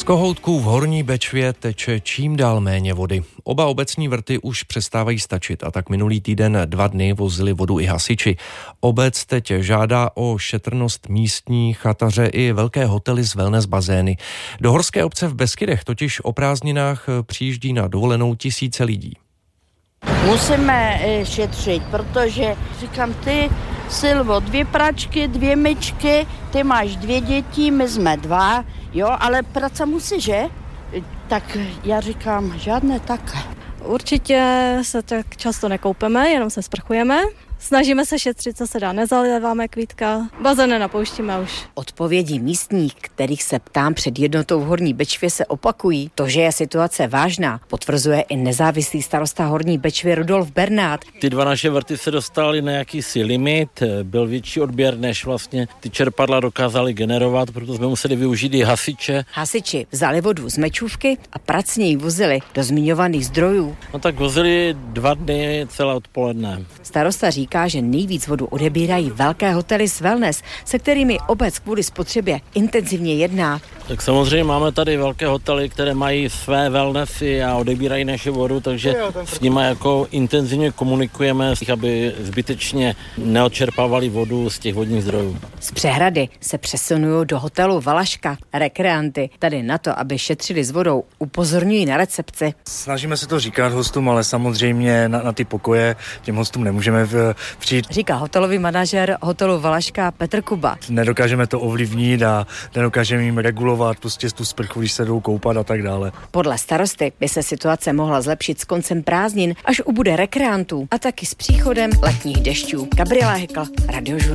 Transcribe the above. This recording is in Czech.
Kohoutku v Horní Bečvě teče čím dál méně vody. Oba obecní vrty už přestávají stačit a tak minulý týden 2 dny vozili vodu i hasiči. Obec teď žádá o šetrnost místní chataře i velké hotely s wellness bazény. Do horské obce v Beskydech totiž o prázdninách přijíždí na dovolenou tisíce lidí. Musíme šetřit, protože říkám, ty Silvo, 2 pračky, 2 myčky, ty máš 2 děti, my jsme 2, jo, ale práce musí, že? Tak já říkám, žádné takhle. Určitě se tak často nekoupeme, jenom se sprchujeme. Snažíme se šetřit, co se dá, nezaliváme kvítka, bazén nenapouštíme už. Odpovědi místních, kterých se ptám před jednotou v Horní Bečvě, se opakují. To, že je situace vážná, potvrzuje i nezávislý starosta Horní Bečvy Rudolf Bernát. Ty 2 naše vrty se dostaly na jakýsi limit, byl větší odběr, než vlastně ty čerpadla dokázaly generovat, proto jsme museli využít i hasiče. Hasiči vzali vodu z Mečůvky a pracně ji vozili do zmiňovaných zdrojů. No tak vozili 2 dny celé odpoledne. Starosta říká, že nejvíc vodu odebírají velké hotely s wellness, se kterými obec kvůli spotřebě intenzivně jedná. Tak samozřejmě máme tady velké hotely, které mají své wellnessy a odebírají naši vodu, takže s nimi jako intenzivně komunikujeme, aby zbytečně neodčerpávali vodu z těch vodních zdrojů. Z přehrady se přesunují do hotelu Valaška. Rekreanty tady na to, aby šetřili s vodou, upozorňují na recepci. Snažíme se to říkat hostům, ale samozřejmě na ty pokoje těm hostům nemůžeme přijít. Říká hotelový manažer hotelu Valaška Petr Kuba. Nedokážeme to ovlivnit a nedokážeme jim regulovat prostě tu sprchu, když se jdou koupat a tak dále. Podle starosty by se situace mohla zlepšit s koncem prázdnin, až ubude rekreantů a taky s příchodem letních dešťů. Gabriela Hekl, Radiožurnál.